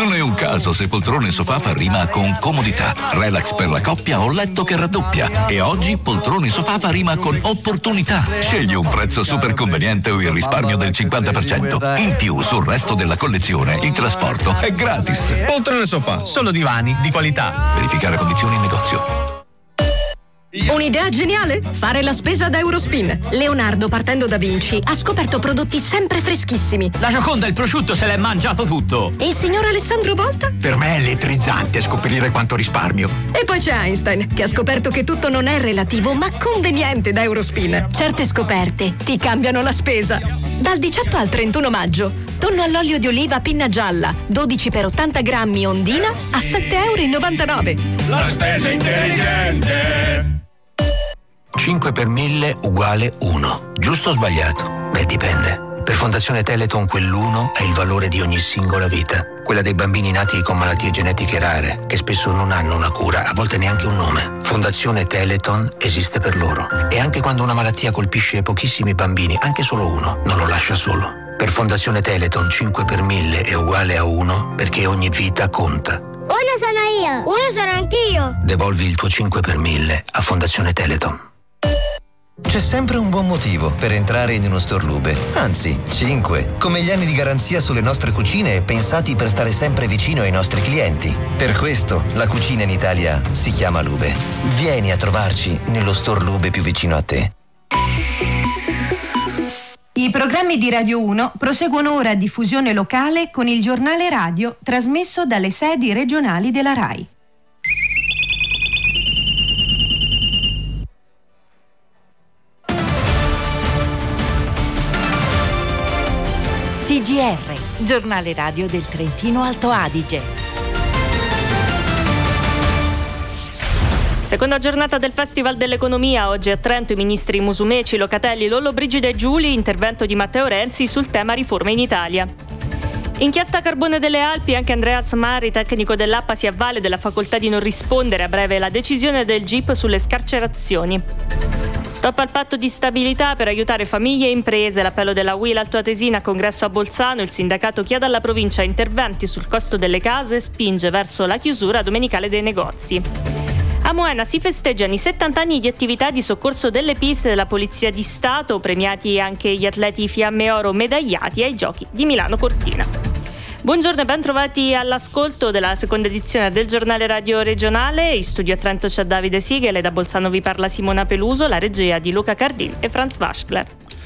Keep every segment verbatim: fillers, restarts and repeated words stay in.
Non è un caso se poltrone sofà fa rima con comodità, relax per la coppia o letto che raddoppia. E oggi poltrone sofà fa rima con opportunità. Scegli un prezzo super conveniente o il risparmio del cinquanta per cento. In più, sul resto della collezione, il trasporto è gratis. Poltrone sofà, solo divani di qualità. Verificare condizioni in negozio. Un'idea geniale? Fare la spesa da Eurospin. Leonardo, partendo da Vinci, ha scoperto prodotti sempre freschissimi. La Gioconda, il prosciutto, se l'è mangiato tutto. E il signor Alessandro Volta? Per me è elettrizzante scoprire quanto risparmio. E poi c'è Einstein, che ha scoperto che tutto non è relativo, ma conveniente da Eurospin. Certe scoperte ti cambiano la spesa. Dal diciotto al trentuno maggio, tonno all'olio di oliva pinna gialla, dodici per ottanta grammi Ondina, a sette e novantanove euro. La spesa intelligente! cinque per mille uguale uno. Giusto o sbagliato? Beh, dipende. Per Fondazione Teleton quell'uno è il valore di ogni singola vita. Quella dei bambini nati con malattie genetiche rare, che spesso non hanno una cura, a volte neanche un nome. Fondazione Teleton esiste per loro. E anche quando una malattia colpisce pochissimi bambini, anche solo uno, non lo lascia solo. Per Fondazione Teleton cinque per mille è uguale a uno, perché ogni vita conta. Uno sono io, uno sono anch'io. Devolvi il tuo cinque per mille a Fondazione Teleton. C'è sempre un buon motivo per entrare in uno store Lube, anzi, cinque, come gli anni di garanzia sulle nostre cucine pensati per stare sempre vicino ai nostri clienti. Per questo la cucina in Italia si chiama Lube. Vieni a trovarci nello store Lube più vicino a te. I programmi di Radio uno proseguono ora a diffusione locale con il giornale radio trasmesso dalle sedi regionali della RAI. T G R, giornale radio del Trentino Alto Adige. Seconda giornata del Festival dell'Economia. Oggi a Trento i ministri Musumeci, Locatelli, Lollobrigida e Giuli, intervento di Matteo Renzi sul tema riforme in Italia. Inchiesta Carbone delle Alpi, anche Andreas Mari, tecnico dell'A P A, si avvale della facoltà di non rispondere a breve alla decisione del G I P sulle scarcerazioni. Stop al patto di stabilità per aiutare famiglie e imprese. L'appello della U I L Altoatesina a congresso a Bolzano. Il sindacato chiede alla provincia interventi sul costo delle case e spinge verso la chiusura domenicale dei negozi. A Moena si festeggiano i settanta anni di attività di soccorso delle piste della Polizia di Stato, premiati anche gli atleti Fiamme Oro medagliati ai Giochi di Milano Cortina. Buongiorno e ben trovati all'ascolto della seconda edizione del giornale radio regionale. In studio a Trento c'è Davide Siegel e da Bolzano vi parla Simona Peluso, la regia di Luca Cardin e Franz Waschler.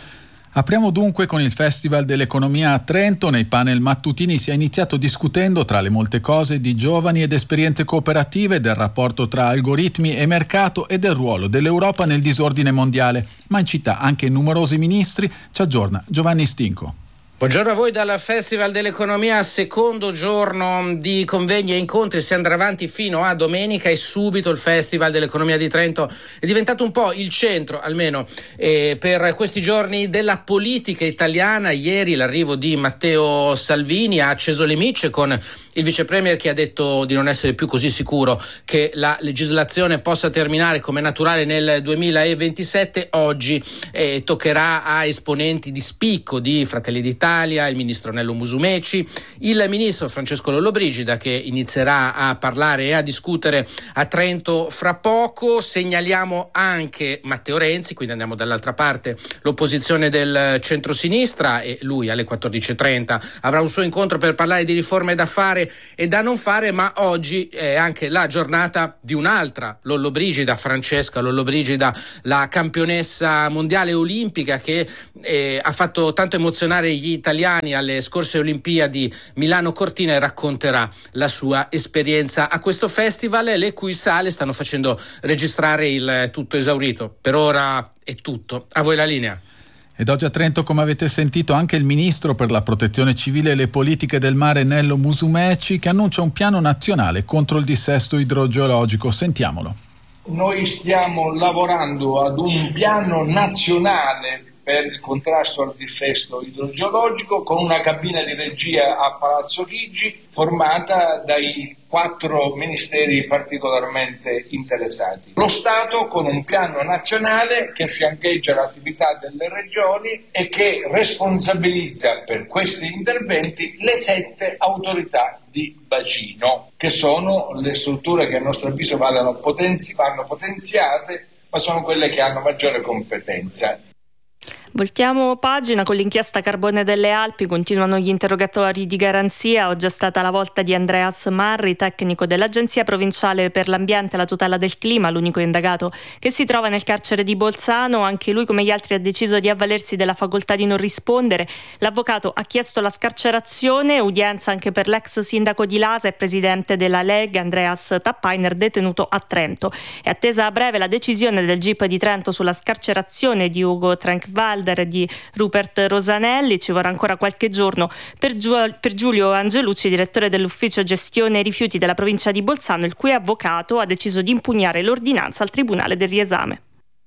Apriamo dunque con il Festival dell'Economia a Trento. Nei panel mattutini si è iniziato discutendo, tra le molte cose, di giovani ed esperienze cooperative, del rapporto tra algoritmi e mercato e del ruolo dell'Europa nel disordine mondiale. Ma in città anche numerosi ministri. Ci aggiorna Giovanni Stinco. Buongiorno a voi dal Festival dell'Economia, secondo giorno di convegni e incontri, si andrà avanti fino a domenica e subito il Festival dell'Economia di Trento è diventato un po' il centro, almeno eh, per questi giorni, della politica italiana. Ieri l'arrivo di Matteo Salvini ha acceso le micce con il vice premier che ha detto di non essere più così sicuro che la legislazione possa terminare come naturale nel duemilaventisette. Oggi eh, toccherà a esponenti di spicco di Fratelli d'Italia, il ministro Nello Musumeci, il ministro Francesco Lollobrigida, che inizierà a parlare e a discutere a Trento fra poco. Segnaliamo anche Matteo Renzi, quindi andiamo dall'altra parte, l'opposizione del centrosinistra, e lui alle quattordici e trenta avrà un suo incontro per parlare di riforme da fare e da non fare. Ma oggi è anche la giornata di un'altra Lollobrigida, Francesca Lollobrigida, la campionessa mondiale olimpica che eh, ha fatto tanto emozionare gli italiani alle scorse Olimpiadi Milano Cortina, e racconterà la sua esperienza a questo festival, le cui sale stanno facendo registrare il tutto esaurito. Per ora è tutto, a voi la linea. Ed oggi a Trento, come avete sentito, anche il ministro per la protezione civile e le politiche del mare Nello Musumeci, che annuncia un piano nazionale contro il dissesto idrogeologico. Sentiamolo. Noi stiamo lavorando ad un piano nazionale per il contrasto al dissesto idrogeologico, con una cabina di regia a Palazzo Chigi formata dai quattro ministeri particolarmente interessati. Lo Stato con un piano nazionale che fiancheggia l'attività delle regioni e che responsabilizza per questi interventi le sette autorità di bacino, che sono le strutture che a nostro avviso vanno, potenzi- vanno potenziate, ma sono quelle che hanno maggiore competenza. Voltiamo pagina. Con l'inchiesta Carbone delle Alpi continuano gli interrogatori di garanzia. Oggi è stata la volta di Andreas Marri, tecnico dell'Agenzia Provinciale per l'Ambiente e la Tutela del Clima, l'unico indagato che si trova nel carcere di Bolzano. Anche lui, come gli altri, ha deciso di avvalersi della facoltà di non rispondere. L'avvocato ha chiesto la scarcerazione, udienza anche per l'ex sindaco di Lasa e presidente della Lega Andreas Tappainer, detenuto a Trento. È attesa a breve la decisione del G I P di Trento sulla scarcerazione di Ugo Trenkwalder e di Rupert Rosanelli. Ci vorrà ancora qualche giorno per, Giu- per Giulio Angelucci, direttore dell'ufficio gestione rifiuti della provincia di Bolzano, il cui avvocato ha deciso di impugnare l'ordinanza al Tribunale del Riesame.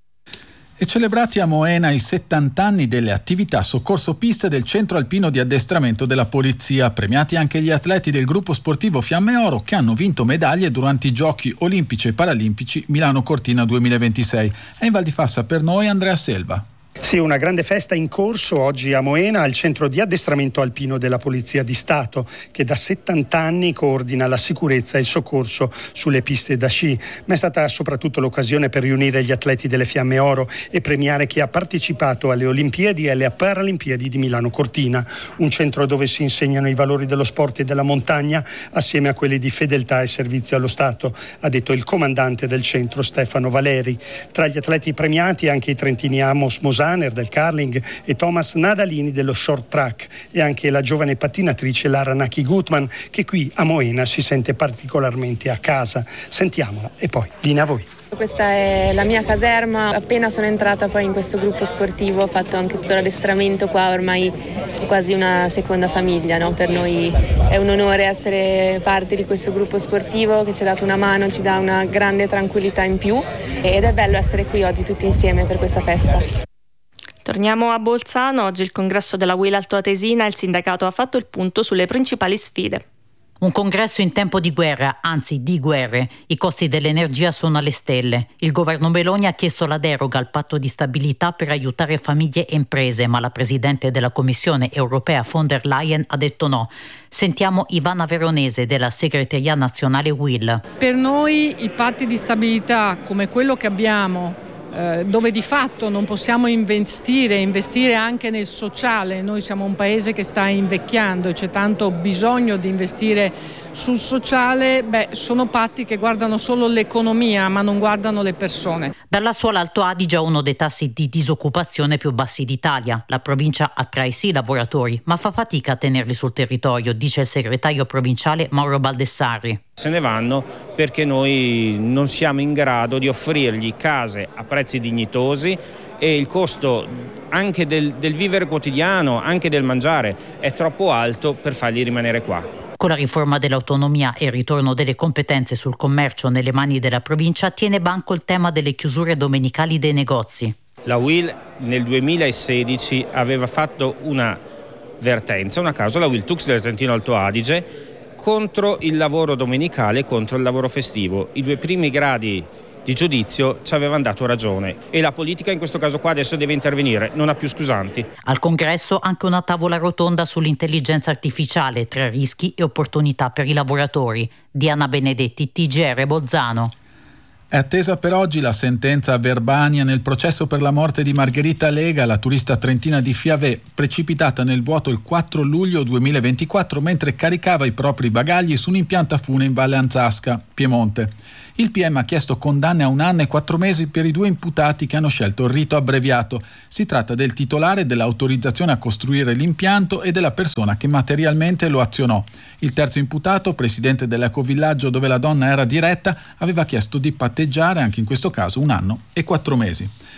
E celebrati a Moena i settanta anni delle attività soccorso piste del centro alpino di addestramento della polizia. Premiati anche gli atleti del gruppo sportivo Fiamme Oro che hanno vinto medaglie durante i giochi olimpici e paralimpici Milano Cortina duemilaventisei. E in Val di Fassa per noi Andrea Selva. Sì, una grande festa in corso oggi a Moena al centro di addestramento alpino della Polizia di Stato, che da settanta anni coordina la sicurezza e il soccorso sulle piste da sci, ma è stata soprattutto l'occasione per riunire gli atleti delle Fiamme Oro e premiare chi ha partecipato alle Olimpiadi e alle Paralimpiadi di Milano Cortina, un centro dove si insegnano i valori dello sport e della montagna assieme a quelli di fedeltà e servizio allo Stato, ha detto il comandante del centro Stefano Valeri. Tra gli atleti premiati anche i trentini Amos Mosaner del curling e Thomas Nadalini dello short track e anche la giovane pattinatrice Lara Naki Gutman, che qui a Moena si sente particolarmente a casa. Sentiamola e poi linea a voi. Questa è la mia caserma, appena sono entrata poi in questo gruppo sportivo ho fatto anche tutto l'addestramento qua, ormai è quasi una seconda famiglia, no? Per noi è un onore essere parte di questo gruppo sportivo che ci ha dato una mano, ci dà una grande tranquillità in più ed è bello essere qui oggi tutti insieme per questa festa. Torniamo a Bolzano. Oggi il congresso della U I L Altoatesina, il sindacato ha fatto il punto sulle principali sfide. Un congresso in tempo di guerra, anzi di guerre. I costi dell'energia sono alle stelle. Il governo Meloni ha chiesto la deroga al patto di stabilità per aiutare famiglie e imprese, ma la presidente della Commissione europea von der Leyen ha detto no. Sentiamo Ivana Veronese della segreteria nazionale U I L. Per noi i patti di stabilità come quello che abbiamo, dove di fatto non possiamo investire, investire anche nel sociale. Noi siamo un paese che sta invecchiando e c'è tanto bisogno di investire sul sociale. Beh, sono patti che guardano solo l'economia ma non guardano le persone. Dalla sua l'Alto Adige ha uno dei tassi di disoccupazione più bassi d'Italia. La provincia attrae sì lavoratori, ma fa fatica a tenerli sul territorio, dice il segretario provinciale Mauro Baldessari. Se ne vanno perché noi non siamo in grado di offrirgli case a prezzi dignitosi e il costo anche del, del vivere quotidiano, anche del mangiare, è troppo alto per farli rimanere qua. Con la riforma dell'autonomia e il ritorno delle competenze sul commercio nelle mani della provincia tiene banco il tema delle chiusure domenicali dei negozi. La U I L nel duemilasedici aveva fatto una vertenza, una causa, la Wiltux del Trentino Alto Adige, contro il lavoro domenicale e contro il lavoro festivo. I due primi gradi di giudizio ci avevano dato ragione e la politica in questo caso qua adesso deve intervenire, non ha più scusanti. Al congresso anche una tavola rotonda sull'intelligenza artificiale tra rischi e opportunità per i lavoratori. Diana Benedetti, T G R Bolzano. È attesa per oggi la sentenza a Verbania nel processo per la morte di Margherita Lega, la turista trentina di Fiavé, precipitata nel vuoto il quattro luglio duemilaventiquattro mentre caricava i propri bagagli su un impianto a fune in Valle Anzasca, Piemonte. Il P M ha chiesto condanne a un anno e quattro mesi per i due imputati che hanno scelto il rito abbreviato. Si tratta del titolare dell'autorizzazione a costruire l'impianto e della persona che materialmente lo azionò. Il terzo imputato, presidente dell'ecovillaggio dove la donna era diretta, aveva chiesto di patteggiare anche in questo caso un anno e quattro mesi.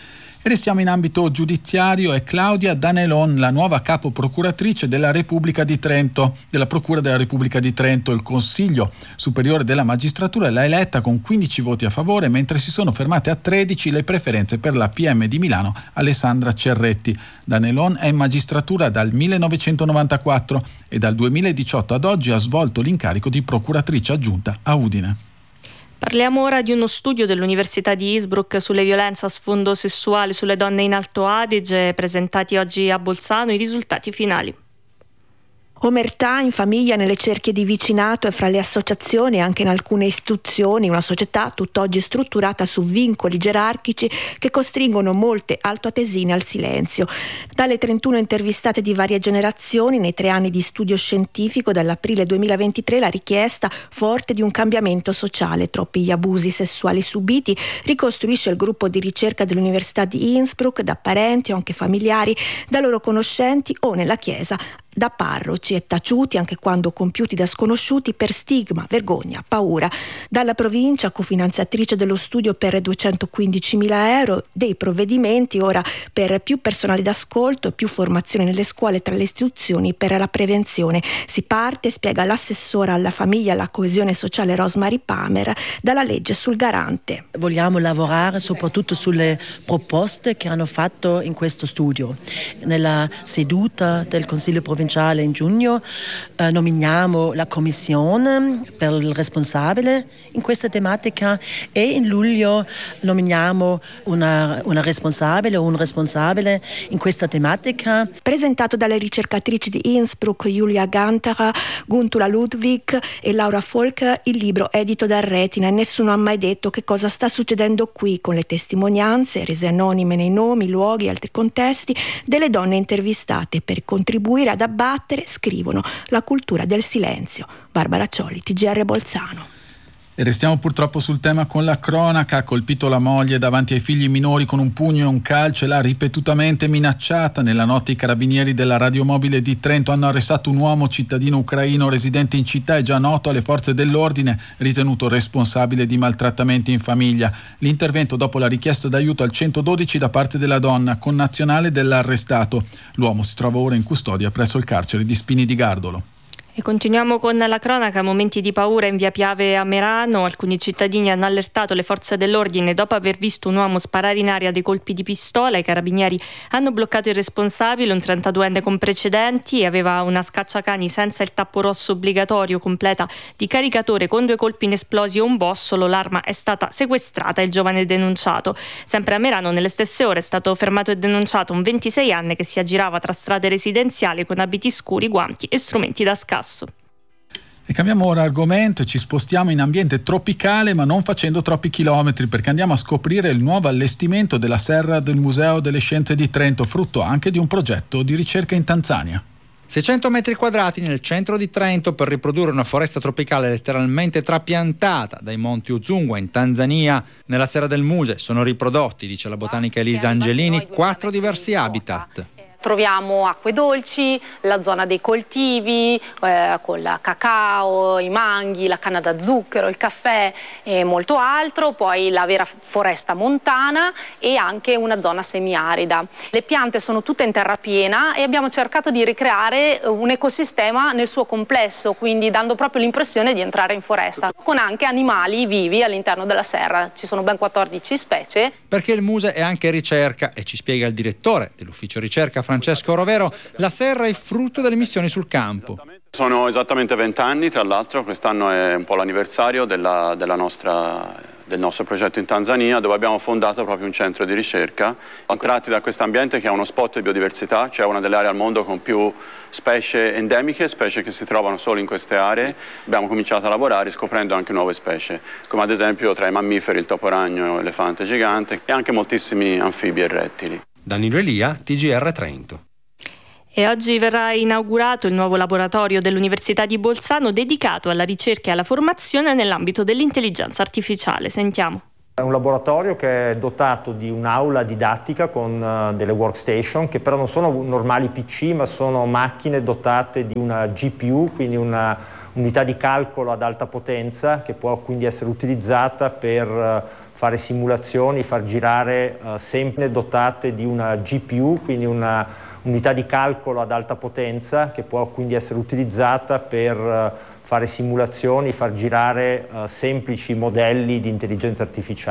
E restiamo in ambito giudiziario. È Claudia Danelon, la nuova capo procuratrice della Repubblica di Trento, della Procura della Repubblica di Trento. Il Consiglio Superiore della Magistratura l'ha eletta con quindici voti a favore, mentre si sono fermate a tredici le preferenze per la P M di Milano Alessandra Cerretti. Danelon è in magistratura dal millenovecentonovantaquattro e dal duemiladiciotto ad oggi ha svolto l'incarico di procuratrice aggiunta a Udine. Parliamo ora di uno studio dell'Università di Innsbruck sulle violenze a sfondo sessuale sulle donne in Alto Adige, presentati oggi a Bolzano i risultati finali. Omertà in famiglia, nelle cerchie di vicinato e fra le associazioni e anche in alcune istituzioni, una società tutt'oggi strutturata su vincoli gerarchici che costringono molte altoatesine al silenzio. Dalle trentuno intervistate di varie generazioni nei tre anni di studio scientifico dall'aprile duemilaventitré la richiesta forte di un cambiamento sociale, troppi gli abusi sessuali subiti, ricostruisce il gruppo di ricerca dell'Università di Innsbruck da parenti o anche familiari, da loro conoscenti o nella Chiesa, da parroci e taciuti anche quando compiuti da sconosciuti per stigma, vergogna, paura. Dalla provincia, cofinanziatrice dello studio per duecentoquindicimila euro, dei provvedimenti ora per più personale d'ascolto e più formazione nelle scuole tra le istituzioni per la prevenzione. Si parte, spiega l'assessora alla famiglia e alla coesione sociale Rosemary Palmer, dalla legge sul garante. Vogliamo lavorare soprattutto sulle proposte che hanno fatto in questo studio. Nella seduta del Consiglio provinciale in giugno eh, nominiamo la commissione per il responsabile in questa tematica e in luglio nominiamo una, una responsabile o un responsabile in questa tematica. Presentato dalle ricercatrici di Innsbruck Julia Ganter, Guntula Ludwig e Laura Folk, il libro edito da Retina. Nessuno ha mai detto che cosa sta succedendo qui, con le testimonianze rese anonime nei nomi, luoghi e altri contesti delle donne intervistate per contribuire ad abbattere, scrivono, la cultura del silenzio. Barbara Cioli, T G R Bolzano. E restiamo purtroppo sul tema con la cronaca. Ha colpito la moglie davanti ai figli minori con un pugno e un calcio e l'ha ripetutamente minacciata. Nella notte i carabinieri della radiomobile di Trento hanno arrestato un uomo cittadino ucraino residente in città e già noto alle forze dell'ordine, ritenuto responsabile di maltrattamenti in famiglia. L'intervento dopo la richiesta d'aiuto al centododici da parte della donna, connazionale dell'arrestato. L'uomo si trova ora in custodia presso il carcere di Spini di Gardolo. E continuiamo con la cronaca. Momenti di paura in via Piave a Merano. Alcuni cittadini hanno allertato le forze dell'ordine dopo aver visto un uomo sparare in aria dei colpi di pistola. I carabinieri hanno bloccato il responsabile, un trentaduenne con precedenti, aveva una scacciacani senza il tappo rosso obbligatorio, completa di caricatore con due colpi inesplosi e un bossolo. L'arma è stata sequestrata e il giovane denunciato. Sempre a Merano, nelle stesse ore, è stato fermato e denunciato un ventiseienne che si aggirava tra strade residenziali con abiti scuri, guanti e strumenti da scasso. E cambiamo ora argomento e ci spostiamo in ambiente tropicale, ma non facendo troppi chilometri, perché andiamo a scoprire il nuovo allestimento della serra del Museo delle Scienze di Trento, frutto anche di un progetto di ricerca in Tanzania. seicento metri quadrati nel centro di Trento per riprodurre una foresta tropicale letteralmente trapiantata dai monti Uzungwa in Tanzania. Nella serra del Muse sono riprodotti, dice la botanica Elisa Angelini, quattro diversi habitat. Troviamo acque dolci, la zona dei coltivi, eh, con il cacao, i manghi, la canna da zucchero, il caffè e molto altro, poi la vera foresta montana e anche una zona semiarida. Le piante sono tutte in terra piena e abbiamo cercato di ricreare un ecosistema nel suo complesso, quindi dando proprio l'impressione di entrare in foresta, con anche animali vivi all'interno della serra. Ci sono ben quattordici specie. Perché il Muse è anche ricerca e ci spiega il direttore dell'ufficio ricerca Francesco Rovero, la serra è frutto delle missioni sul campo. Sono esattamente vent'anni, tra l'altro, quest'anno è un po' l'anniversario della, della nostra, del nostro progetto in Tanzania, dove abbiamo fondato proprio un centro di ricerca. Attratti da questo ambiente che è uno spot di biodiversità, cioè una delle aree al mondo con più specie endemiche, specie che si trovano solo in queste aree. Abbiamo cominciato a lavorare scoprendo anche nuove specie, come ad esempio tra i mammiferi il toporagno, l'elefante gigante e anche moltissimi anfibi e rettili. Danilo Elia, T G R Trento. E oggi verrà inaugurato il nuovo laboratorio dell'Università di Bolzano dedicato alla ricerca e alla formazione nell'ambito dell'intelligenza artificiale. Sentiamo. È un laboratorio che è dotato di un'aula didattica con uh, delle workstation che però non sono normali P C, ma sono macchine dotate di una G P U, quindi una unità di calcolo ad alta potenza che può quindi essere utilizzata per uh, fare simulazioni, far girare uh, sempre dotate di una G P U, quindi una unità di calcolo ad alta potenza che può quindi essere utilizzata per uh, fare simulazioni, far girare uh, semplici modelli di intelligenza artificiale.